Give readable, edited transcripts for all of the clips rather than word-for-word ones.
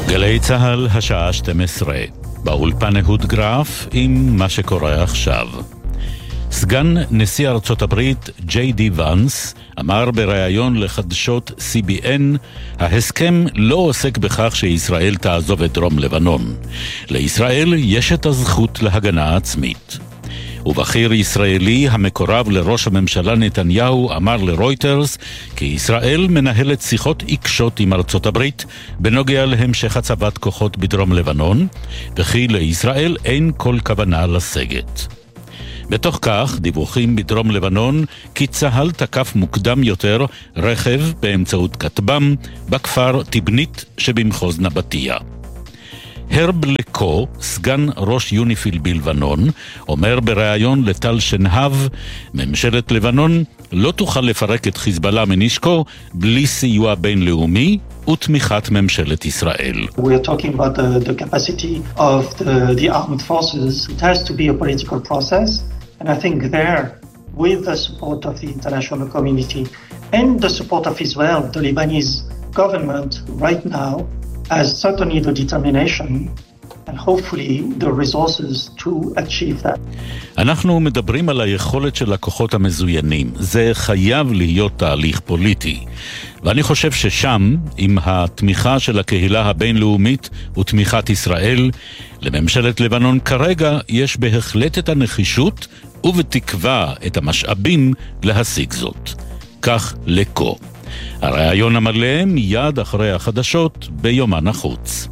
גלי צהל, השעה 12. באולפן אהוד גרף עם מה שקורה עכשיו. סגן נשיא ארצות הברית ג'יי די ואנס אמר בראיון לחדשות CBN, ההסכם לא עוסק בכך שישראל תעזוב את דרום לבנון. לישראל יש את הזכות להגנה עצמית. ובכיר ישראלי המקורב לראש הממשלה נתניהו אמר לרויטרס כי ישראל מנהלת שיחות עיקשות עם ארצות הברית בנוגע להמשך הצבת כוחות בדרום לבנון, וכי לישראל אין כל כוונה לסגת. בתוך כך דיווחים בדרום לבנון כי צהל תקף מוקדם יותר רכב באמצעות כטב"ם בכפר טיבנית שבמחוז נבטיה. הרב לקו, סגן ראש יוניפיל בלבנון, אומר בראיון לטל שנהב, ממשלת לבנון לא תוכל לפרק את חיזבאללה מנשקו בלי סיוע בינלאומי ותמיכת ממשלת ישראל. We are talking about the capacity of the armed forces. It has to be a political process, and I think there, with the support of the international community and the support of Israel, the Lebanese government right now has certainly the determination and hopefully the resources to achieve that. אנחנו מדברים על היכולת של הכוחות המזוינים. זה חייב להיות תהליך פוליטי. ואני חושב ששם, עם התמיכה של הקהילה הבינלאומית ותמיכת ישראל, לממשלת לבנון כרגע יש בהחלט את הנחישות ובתקווה את המשאבים להשיג זאת. כך לקו. הרעיון המלא מיד אחרי החדשות ביומן החוץ.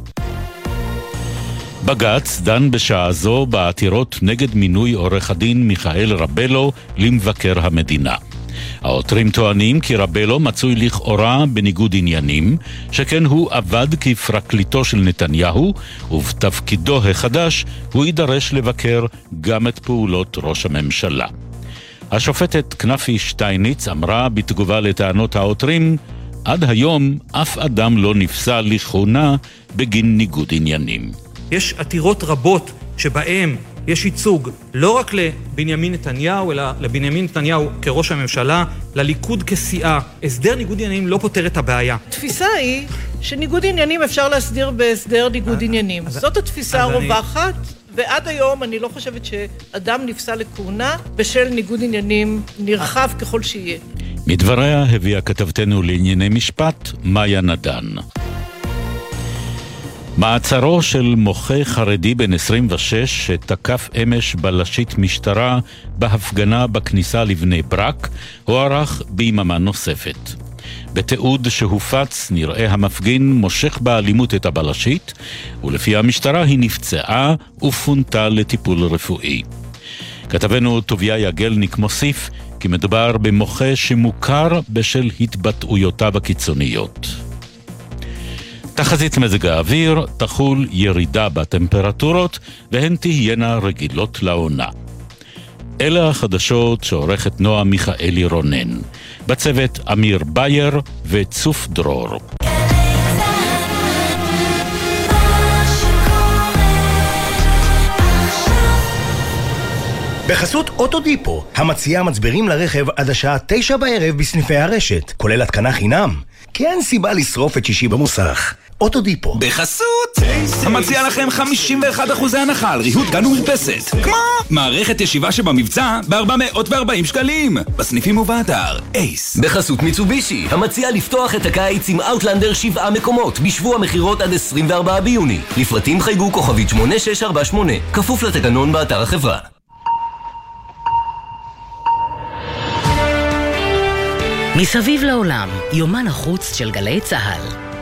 בג"ץ דן בשעה זו בעתירות נגד מינוי עורך הדין מיכאל רבלו למבקר המדינה. העותרים טוענים כי רבלו מצוי לכאורה בניגוד עניינים, שכן הוא עבד כפרקליטו של נתניהו, ובתפקידו החדש הוא יידרש לבקר גם את פעולות ראש הממשלה. השופטת כנפי שטייניץ אמרה בתגובה לטענות העותרים, עד היום אף אדם לא נפסל לכהונה בגין ניגוד עניינים. יש עתירות רבות שבהם יש ייצוג לא רק לבנימין נתניהו, אלא לבנימין נתניהו כראש הממשלה, לליכוד כסיעה. הסדר ניגוד עניינים לא פותר את הבעיה. התפיסה היא שניגוד עניינים אפשר להסדיר בהסדר ניגוד עניינים. זאת התפיסה הרווחת. ועד היום אני לא חושבת שאדם נפסל לכהונה בשל ניגוד עניינים נרחב ככל שיהיה. מדבריה הביאה כתבתנו לענייני משפט מאיה נדן. מעצרו של מוחה חרדי בן 26 שתקף אמש בלשית משטרה בהפגנה בכניסה לבני ברק הוארך ביממה נוספת. בתיעוד שהופץ נראה המפגין מושך באלימות את הבלשית, ולפי המשטרה היא נפצעה ופונתה לטיפול רפואי. כתבנו טוביה יגלניק מוסיף כי מדובר במוחה שמוכר בשל התבטאויותיו הקיצוניות. תחזית מזג האוויר, תחול ירידה בטמפרטורות והן תהיינה רגילות לעונה. אלה החדשות שעורכת נועה מיכאלי רונן. בצוות אמיר בייר וצוף דרור. בחסות אוטודיפו, המציעה מצברים לרכב עד השעה 9 בערב בסניפי הרשת, כולל התקנה חינם. כי אין סיבה לשרוף את שישי במוסך. אוטודיפו. בחסות המציע לכם 51% הנחה על ריהוט גן ומרפסת, כמו מערכת ישיבה שבמבצע ב-440 שקלים בסניפים ובאתר אייס. בחסות מיצובישי, המציע לפתוח את הקיץ עם אוטלנדר 7 מקומות בשבוע מחירות עד 24 ביוני. לפרטים חייגו כוכבית 8648, כפוף לתקנון באתר החברה. מסביב לעולם, יומן החוץ של גלי צהל.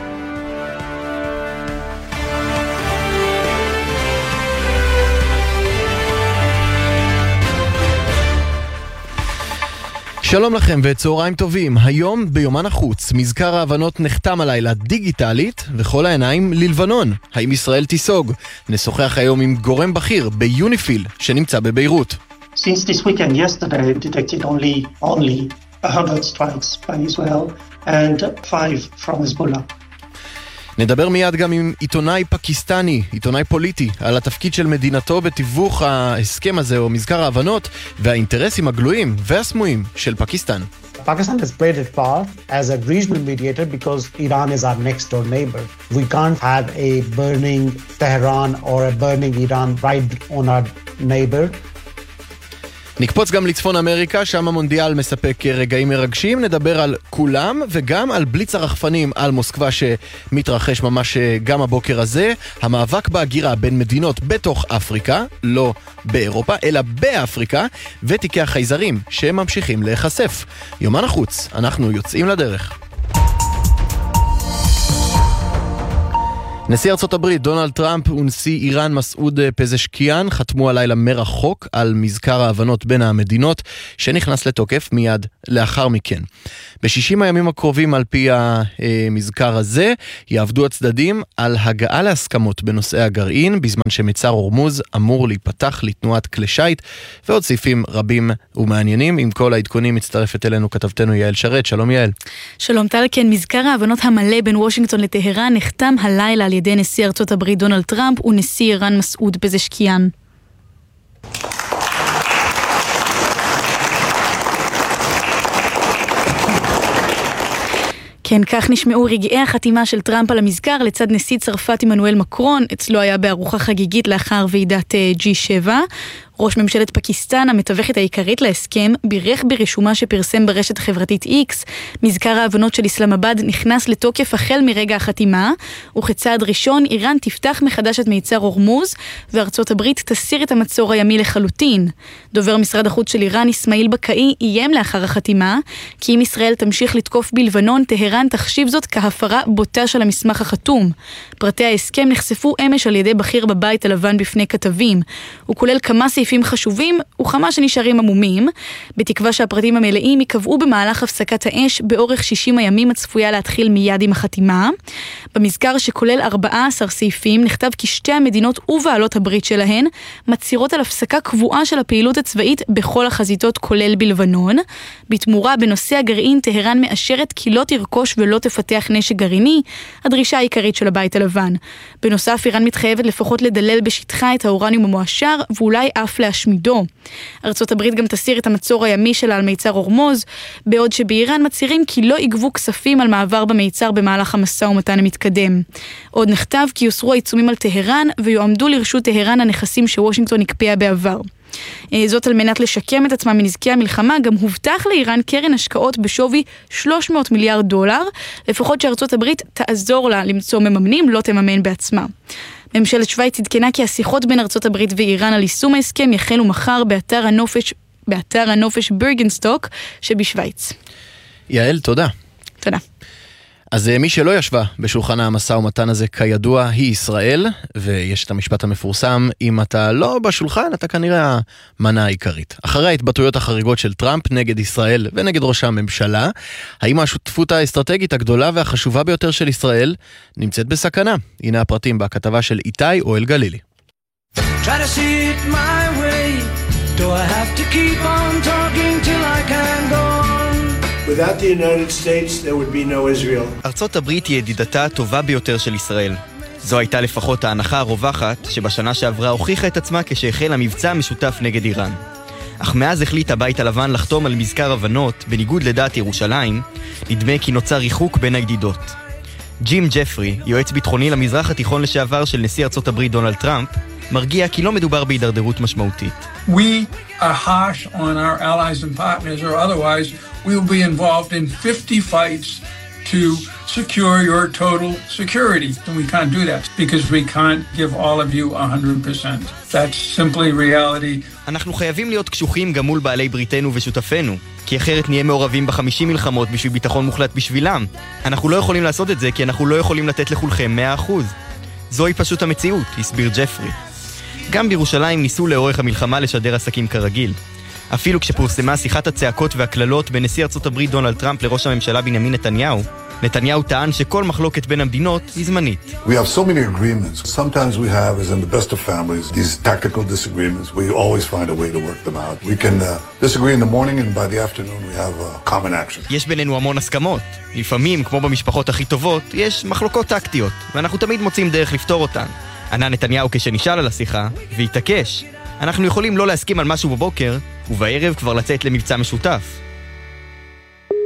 שלום לכם וצהריים טובים. היום ביומן החוץ מזכר ההבנות נחתם הלילה דיגיטלית וכל העיניים ללבנון. האם ישראל תיסוג? נשוחח היום עם גורם בכיר ביוניפיל שנמצא בביירות. Since this weekend, yesterday, detected only 100 strikes by Israel and 5 from Hezbollah. נדבר מיד גם עם עיתונאי פקיסטני, עיתונאי פוליטי, על התפקיד של מדינתו בתיווך ההסכם הזה או מזכר ההבנות והאינטרסים הגלויים והסמויים של פקיסטן. Pakistan has played its part as a regional mediator because Iran is our next door neighbor. We can't have a burning Tehran or a burning Iran right on our neighbor. נקפוץ גם לצפון אמריקה, שם המונדיאל מספק רגעים מרגשים. נדבר על כולם וגם על בליץ הרחפנים על מוסקבה שמתרחש ממש גם הבוקר הזה. המאבק בהגירה בין מדינות בתוך אפריקה, לא באירופה אלא באפריקה, ותיקי החייזרים שממשיכים להיחשף. יומן החוץ, אנחנו יוצאים לדרך. נשיא ארצות הברית דונלד טראמפ ונשיא איראן מסעוד פזשקיאן חתמו הלילה מרחוק על מזכר ההבנות בין המדינות שנכנס לתוקף מיד לאחר מכן. ב-60 הימים הקרובים על פי המזכר הזה יעבדו הצדדים על הגעה להסכמות בנושאי הגרעין, בזמן שמצר הורמוז אמור להיפתח לתנועת כלי שיט ועוד סעיפים רבים ומעניינים. עם כל העדכונים מצטרפת אלינו כתבתנו יעל שרת. שלום יעל. שלום טל. כן, מזכר ההבנות המלא בין וושינגטון לטהרן נחתם הלילה על ידי נשיא ארצות הברית דונלד טראמפ ונשיא איראן מסעוד פזשקיאן. כן, כך נשמעו רגעי החתימה של טראמפ על המזכר לצד נשיא צרפת עמנואל מקרון. אצלו היה בארוחה חגיגית לאחר ועידת G7. ראש ממשלת פקיסטן, המתווכת העיקרית להסכם, בירך ברשומה שפרסם ברשת החברתית X. מזכר ההבנות של איסלאמבאד נכנס לתוקף החל מרגע החתימה, וכצעד ראשון איראן תפתח מחדש את מיצר הורמוז, וארצות הברית תסיר את המצור הימי לחלוטין. דובר משרד החוץ של איראן, אסמאעיל בקאי, איים לאחר החתימה, כי אם ישראל תמשיך לתקוף בלבנון, טהרן תחשיב זאת כהפרה בוטה של המסמך החתום. פרטי ההסכם נחשפו אמש על ידי בכיר בבית הלבן בפני כתבים. הוא כולל כמה סעיפים חשובים וכמה שנשארים עמומים, בתקווה שהפרטים המלאים יקבעו במהלך הפסקת האש באורך 60 הימים הצפויה להתחיל מיד עם החתימה. במזכר שכולל 14 סעיפים נכתב כי שתי המדינות ובעלות הברית שלהן מצהירות על הפסקה קבועה של הפעילות הצבאית בכל החזיתות כולל בלבנון. בתמורה בנושא הגרעין טהרן מאשרת כי לא תרכוש ולא תפתח נשק גרעיני, הדרישה העיקרית של הבית הלבן. בנוסף איראן מתחייבת לפחות לדלל בשטחה את האורניום המועשר ואולי אף להשמידו. ארצות הברית גם תסיר את המצור הימי שלה על מיצר הורמוז, בעוד שבאיראן מצהירים כי לא יגבו כספים על מעבר במיצר במהלך המשא ומתן המתקדם. עוד נכתב כי יוסרו העיצומים על טהרן ויועמדו לרשות טהרן הנכסים שוושינגטון הקפיאה בעבר. זאת על מנת לשקם את עצמה מנזקי המלחמה. גם הובטח לאיראן קרן השקעות בשווי $300 מיליארד, לפחות שארצות הברית תעזור לה למצוא מממנים, לא תממן בעצמה. ממשלת שוויץ עדכנה כי השיחות בין ארצות הברית ואיראן על יישום ההסכם יחלו מחר באתר הנופש ברגנסטוק שבשוויץ. יעל, תודה. תודה. אז מי שלא ישבה בשולחן המשא ומתן הזה כידוע היא ישראל, ויש את המשפט המפורסם, אם אתה לא בשולחן אתה כנראה המנה העיקרית. אחרי ההתבטאויות החריגות של טראמפ נגד ישראל ונגד ראש הממשלה, האם השותפות האסטרטגית הגדולה והחשובה ביותר של ישראל נמצאת בסכנה? הנה הפרטים בכתבה של איתי אוהל גלילי. Try to see it my way. Do I have to keep on talking till I can go on? Without the United States, there would be no Israel. ארצות הברית היא ידידתה הטובה ביותר של ישראל. זו הייתה לפחות ההנחה הרווחת שבשנה שעברה הוכיחה את עצמה כשהחל המבצע המשותף נגד איראן. אך מאז החליט הבית הלבן לחתום על מזכר הבנות בניגוד לדעת ירושלים, נדמה כי נוצר ריחוק בין הידידות. ג'ים ג'פרי, יועץ ביטחוני למזרח התיכון לשעבר של נשיא ארצות הברית דונלד טראמפ, מרגיע כי לא מדובר בהידרדרות משמעותית. We are harsh on our allies and partners, or otherwise we will be involved in 50 fights to secure your total security. And we can't do that because we can't give all of you 100%. That's simply reality. אנחנו חייבים להיות קשוחים גם מול בעלי בריתנו ושותפינו, כי אחרת נהיה מעורבים ב50 מלחמות בשביל ביטחון מוחלט בשבילם. אנחנו לא יכולים לעשות את זה כי אנחנו לא יכולים לתת לכולכם 100%. זוהי פשוט המציאות, הסביר ג'פרי. גם בירושלים ניסו לאורך המלחמה לשדר עסקים כרגיל. אפילו כשפורסמה שיחת הצעקות והכללות בין נשיא ארצות הברית דונלד טראמפ לראש הממשלה בנימין נתניהו, נתניהו טען שכל מחלוקת בין המדינות היא זמנית. We have so many agreements. Sometimes we have, as in the best of families, these tactical disagreements. We always find a way to work them out. We can disagree in the morning and by the afternoon we have common action. יש בינינו המון הסכמות. לפעמים, כמו במשפחות הכי טובות, יש מחלוקות טקטיות, ואנחנו תמיד מוצאים דרך לפתור אותן. ענה נתניהו כשנשאל על השיחה, והתעקש. אנחנו יכולים לא להסכים על משהו בבוקר, ובערב כבר לצאת למבצע משותף.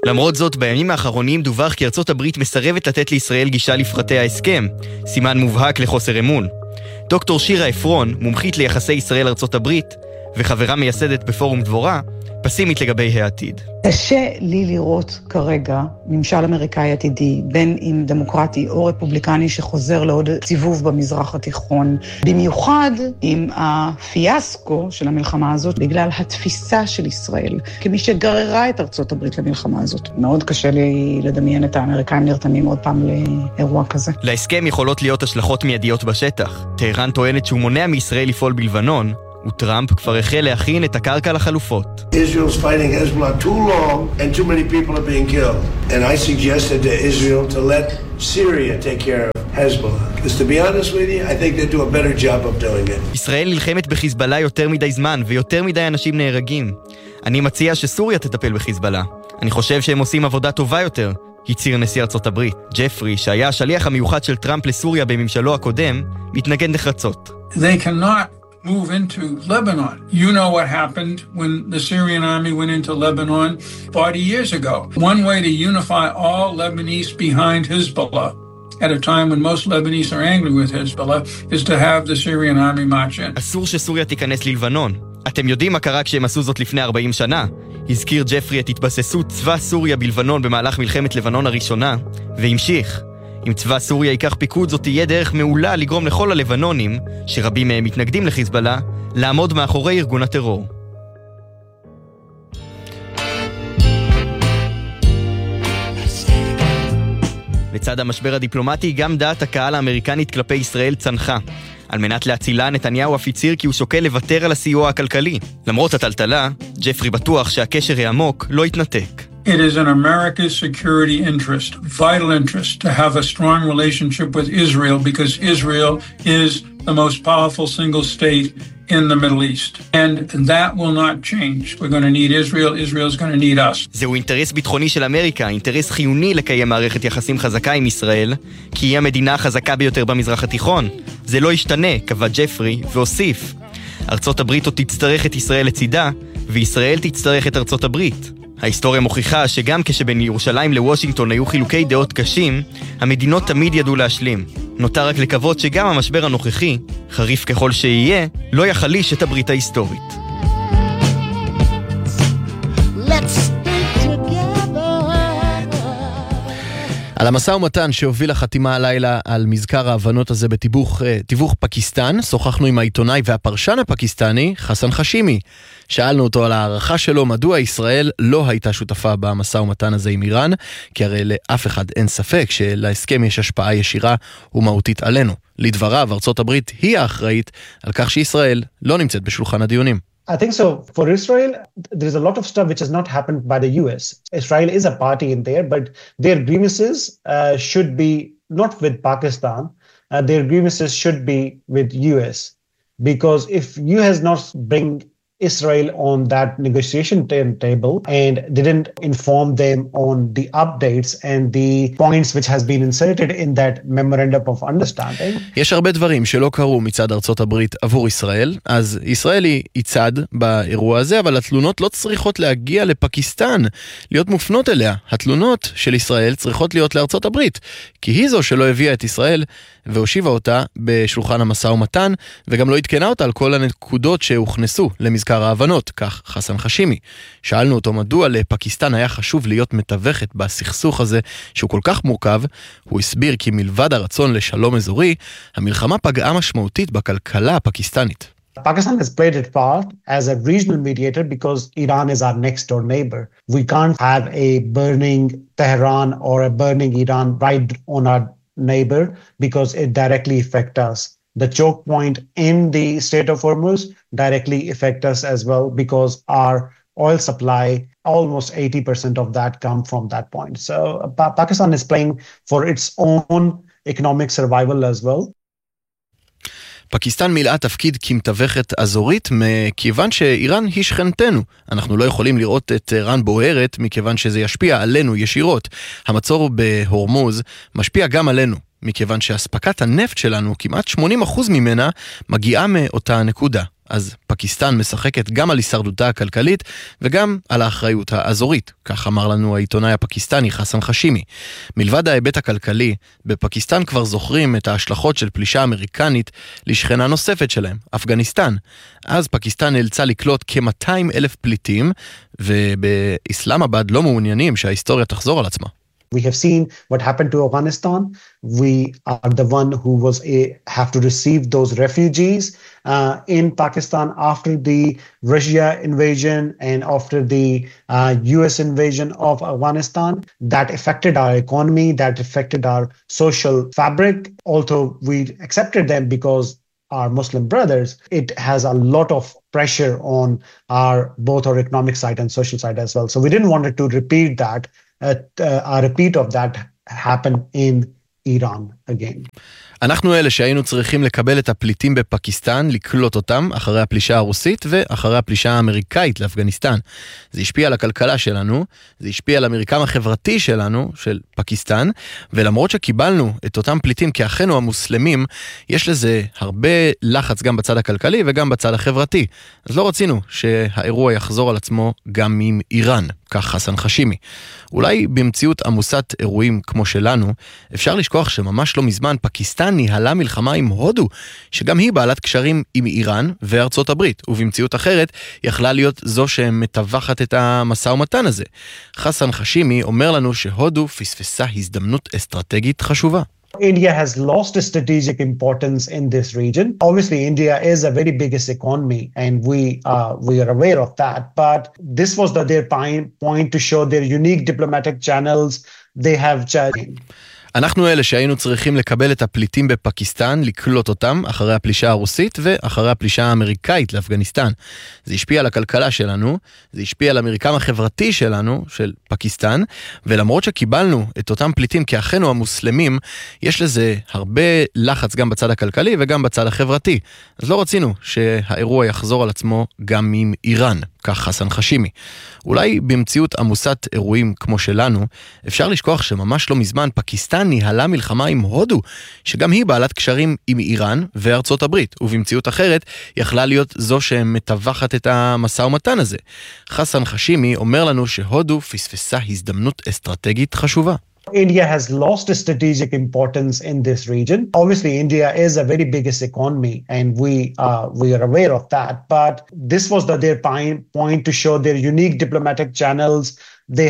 למרות זאת, בימים האחרונים דווח כי ארצות הברית מסרבת לתת לישראל גישה לפרטי ההסכם, סימן מובהק לחוסר אמון. דוקטור שירה אפרון, מומחית ליחסי ישראל-ארצות הברית, וחברה מייסדת בפורום דבורה, פסימית לגבי העתיד. קשה לי לראות כרגע ממשל אמריקאי עתידי, בין אם דמוקרטי או רפובליקני שחוזר לעוד סיבוב במזרח התיכון, במיוחד עם הפיאסקו של המלחמה הזאת, בגלל התפיסה של ישראל, כמי שגררה את ארצות הברית למלחמה הזאת. מאוד קשה לי לדמיין את האמריקאים נרתמים עוד פעם לאירוע כזה. להסכם יכולות להיות השלכות מיידיות בשטח. טהרן טוענת שהוא מונע מישראל לפעול בלבנון, וטראמפ כבר החל להכין את הקרקע לחלופות. Israel's fighting Hezbollah too long and too many people are being killed. And I suggested to Israel to let Syria take care of Hezbollah. Because to be honest with you, I think they do a better job of doing it. ישראל נלחמת בחיזבאללה יותר מדי זמן ויותר מדי אנשים נהרגים. אני מציע שסוריה תטפל בחיזבאללה. אני חושב שהם עושים עבודה טובה יותר, הצהיר נשיא ארצות הברית. ג'פרי, שהיה השליח המיוחד של טראמפ לסוריה בממשלו הקודם, מתנגד נחרצות. They cannot move into Lebanon. You know what happened when the Syrian army went into Lebanon 40 years ago. One way to unify all Lebanese behind Hezbollah at a time when most Lebanese are angry with Hezbollah is to have the Syrian army march in. אסור שסוריה תיכנס ללבנון. אתם יודעים מה קרה כשהם עשו זאת לפני 40 שנה? הזכיר ג'פרי את התבססות צבא סוריה בלבנון במהלך מלחמת לבנון הראשונה, והמשיך. אם צבא סוריה ייקח פיקוד, זאת תהיה דרך מעולה לגרום לכל הלבנונים, שרבים מהם מתנגדים לחיזבאללה, לעמוד מאחורי ארגון הטרור. לצד המשבר הדיפלומטי, גם דעת הקהל האמריקנית כלפי ישראל צנחה. על מנת להצילה, נתניהו אף הצהיר כי הוא שוקל לוותר על הסיוע הכלכלי. למרות הטלטלה, ג'פרי בטוח שהקשר העמוק לא יתנתק. It is in America's security interest, vital interest, to have a strong relationship with Israel because Israel is the most powerful single state in the Middle East. And that will not change. We're going to need Israel. Israel is going to need us. זהו אינטרס ביטחוני של אמריקה, אינטרס חיוני לקיים מערכת יחסים חזקה עם ישראל, כי היא המדינה החזקה ביותר במזרח התיכון. זה לא ישתנה, קבע ג'פרי, והוסיף. ארצות הברית עוד תצטרך את ישראל לצידה, וישראל תצטרך את ארצות הברית. ההיסטוריה מוכיחה שגם כשבין ירושלים לוושינגטון היו חילוקי דעות קשים, המדינות תמיד ידעו להשלים. נותר רק לקוות שגם המשבר הנוכחי, חריף ככל שיהיה, לא יחליש את הברית ההיסטורית. על המשא ומתן שהוביל החתימה הלילה על מזכר ההבנות הזה בתיווך פקיסטן, שוחחנו עם העיתונאי והפרשן הפקיסטני חסן חשימי. שאלנו אותו על הערכה שלו מדוע ישראל לא הייתה שותפה במשא ומתן הזה עם איראן, כי הרי לאף אחד אין ספק שלהסכם יש השפעה ישירה ומהותית עלינו. לדבריו, ארצות הברית היא האחראית על כך שישראל לא נמצאת בשולחן הדיונים. I think so. For Israel, there is a lot of stuff which has not happened by the US. Israel is a party in there, but their grievances should be not with Pakistan. Their grievances should be with US. Because if US not bring Israel on that negotiation table and didn't inform them on the updates and the points which has been inserted in that memorandum of understanding. יש הרבה דברים שלא קרו מצד ארצות הברית עבור ישראל, אז ישראל היא צד באירוע הזה, אבל התלונות לא צריכות להגיע לפקיסטן, להיות מופנות אליה. התלונות של ישראל צריכות להיות לארצות הברית, כי היא זו שלא הביאה את ישראל והושיבה אותה בשולחן המשא ומתן, וגם לא התקנה אותה על כל הנקודות שהוכנסו למזכר ההבנות, כך חסן חשימי. שאלנו אותו מדוע לפקיסטן היה חשוב להיות מתווכת בסכסוך הזה שהוא כל כך מורכב. הוא הסביר כי מלבד הרצון לשלום אזורי, המלחמה פגעה משמעותית בכלכלה הפקיסטנית. Pakistan has played its part as a regional mediator because Iran is our next door neighbor. We can't have a burning Tehran or a burning Iran right on our neighbor because it directly affects us. The choke point in the Strait of Hormuz directly affects us as well because our oil supply, almost 80% of that come from that point. So Pakistan is playing for its own economic survival as well. פקיסטן מילאה תפקיד כמתווכת אזורית מכיוון שאיראן היא שכנתנו. אנחנו לא יכולים לראות את איראן בוערת מכיוון שזה ישפיע עלינו ישירות. המצור בהורמוז משפיע גם עלינו, מכיוון שהספקת הנפט שלנו, כמעט 80% ממנה, מגיעה מאותה נקודה. אז פקיסטן משחקת גם על הישרדותה הכלכלית וגם על האחריות האזורית, כך אמר לנו העיתונאי הפקיסטני חסן חשימי. מלבד ההיבט הכלכלי, בפקיסטן כבר זוכרים את ההשלכות של פלישה אמריקנית לשכנה נוספת שלהם, אפגניסטן. אז פקיסטן נאלצה לקלוט כ-200,000 פליטים, ובאסלאמבאד לא מעוניינים שההיסטוריה תחזור על עצמה. We have seen what happened to Afghanistan. We are the one who have to receive those refugees in Pakistan after the Russia invasion and after the US invasion of Afghanistan. That affected our economy, that affected our social fabric. Although we accepted them because our Muslim brothers, it has a lot of pressure on both our economic side and social side as well. So we didn't want to repeat that. A repeat of that happened in Iran again. אנחנו אלה שהיינו צריכים לקבל את הפליטים בפקיסטן, לקלוט אותם אחרי הפלישה הרוסית ואחרי הפלישה האמריקאית לאפגניסטן. זה השפיע על הכלכלה שלנו, זה השפיע על המרקם החברתי שלנו, של פקיסטן, ולמרות שקיבלנו את אותם פליטים כאחינו המוסלמים, יש לזה הרבה לחץ גם בצד הכלכלי וגם בצד החברתי. אז לא רצינו שהאירוע יחזור על עצמו גם עם איראן, כך חסן חשימי. אולי במציאות עמוסת אירועים כמו שלנו, אפשר לשכוח שממש לא מזמן פקיסטן ניהלה מלחמה עם הודו, שגם היא בעלת קשרים עם איראן וארצות הברית, ובמציאות אחרת יכלה להיות זו שמתווכת את המשא ומתן הזה. חסן חשימי אומר לנו שהודו פספסה הזדמנות אסטרטגית חשובה. India has lost strategic importance in this region. Obviously, India is the very biggest economy, and we are aware of that. But this was their point to show their unique diplomatic channels they have chosen. אנחנו אלה שהיינו צריכים לקבל את הפליטים בפקיסטן, לקלוט אותם אחרי הפלישה הרוסית ואחרי הפלישה האמריקאית לאפגניסטן. זה השפיע על הכלכלה שלנו, זה השפיע על המרקם החברתי שלנו, של פקיסטן, ולמרות שקיבלנו את אותם פליטים כאחינו המוסלמים, יש לזה הרבה לחץ גם בצד הכלכלי וגם בצד החברתי. אז לא רצינו שהאירוע יחזור על עצמו גם עם איראן, כך חסן חשימי. אולי במציאות עמוסת אירועים כמו שלנו, אפשר לשכוח שממש לא מזמן פקיסטן ניהלה מלחמה עם הודו, שגם היא בעלת קשרים עם איראן וארצות הברית, ובמציאות אחרת יכלה להיות זו שמתווכת את המשא ומתן הזה. חסן חשימי אומר לנו שהודו פספסה הזדמנות אסטרטגית חשובה. India has lost strategic importance in this region. Obviously, India is the very biggest economy, and we are aware of that. But this was their point to show their unique diplomatic channels they